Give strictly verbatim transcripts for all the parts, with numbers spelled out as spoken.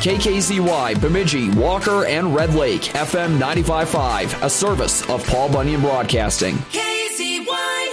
K K Z Y, Bemidji, Walker, and Red Lake, F M ninety-five point five, a service of Paul Bunyan Broadcasting. K Z Y.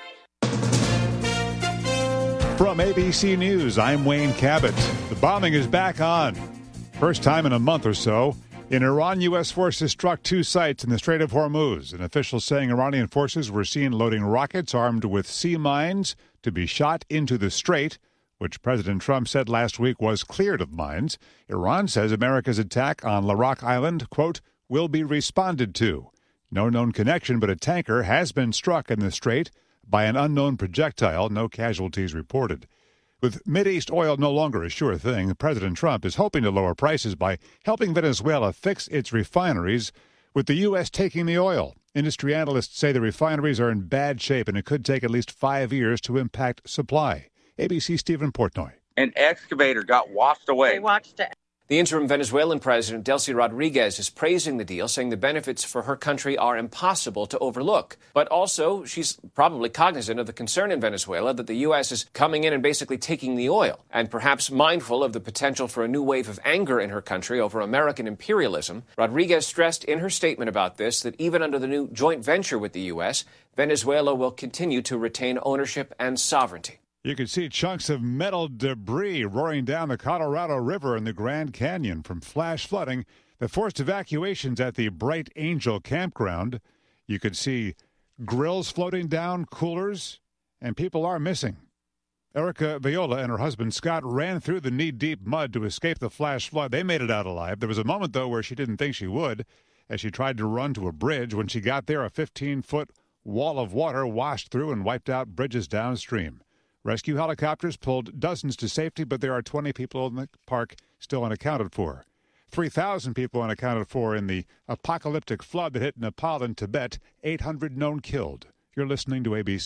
From A B C News, I'm Wayne Cabot. The bombing is back on. First time in a month or so. In Iran, U S forces struck two sites in the Strait of Hormuz. An official saying Iranian forces were seen loading rockets armed with sea mines to be shot into the strait, which President Trump said last week was cleared of mines. Iran says America's attack on Larak Island, quote, will be responded to. No known connection, but a tanker has been struck in the strait by an unknown projectile. No casualties reported. With Mideast oil no longer a sure thing, President Trump is hoping to lower prices by helping Venezuela fix its refineries, with the U S taking the oil. Industry analysts say the refineries are in bad shape and it could take at least five years to impact supply. A B C Stephen Portnoy. An excavator got washed away. They watched it. The interim Venezuelan president, Delcy Rodriguez, is praising the deal, saying the benefits for her country are impossible to overlook. But also, she's probably cognizant of the concern in Venezuela that the U S is coming in and basically taking the oil, and perhaps mindful of the potential for a new wave of anger in her country over American imperialism. Rodriguez stressed in her statement about this that even under the new joint venture with the U S, Venezuela will continue to retain ownership and sovereignty. You can see chunks of metal debris roaring down the Colorado River in the Grand Canyon from flash flooding that forced evacuations at the Bright Angel campground. You could see grills floating down, coolers, and people are missing. Erica Viola and her husband Scott ran through the knee-deep mud to escape the flash flood. They made it out alive. There was a moment, though, where she didn't think she would as she tried to run to a bridge. When she got there, a fifteen-foot wall of water washed through and wiped out bridges downstream. Rescue helicopters pulled dozens to safety, but there are twenty people in the park still unaccounted for. three thousand people unaccounted for in the apocalyptic flood that hit Nepal and Tibet. eight hundred known killed. You're listening to A B C.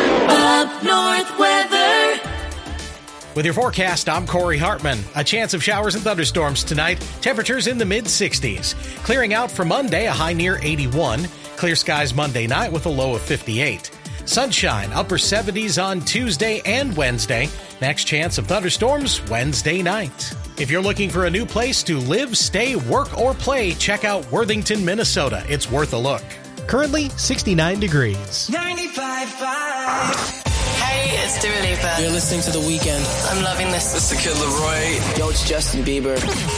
Up North weather. With your forecast, I'm Corey Hartman. A chance of showers and thunderstorms tonight. Temperatures in the mid-sixties. Clearing out for Monday, a high near eighty-one. Clear skies Monday night with a low of fifty-eight. Sunshine, upper seventies on Tuesday and Wednesday. Next chance of thunderstorms Wednesday night. If you're looking for a new place to live, stay, work, or play, check out Worthington, Minnesota. It's worth a look. Currently sixty-nine degrees. ninety-five point five. Hey, it's Dua Lipa. You're listening to The Weeknd. I'm loving this. This is the Kid Laroi. Yo, it's Justin Bieber.